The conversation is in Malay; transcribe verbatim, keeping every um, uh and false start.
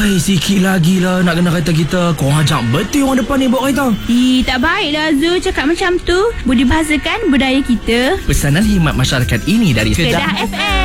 Hai, sikit lagi lah nak kena kereta kita. Kau ajak betul orang depan ni bawa kereta. Ih, tak baiklah Zul cakap macam tu. Budi bahasakan budaya kita. Pesanan khidmat masyarakat ini dari Kedah F M.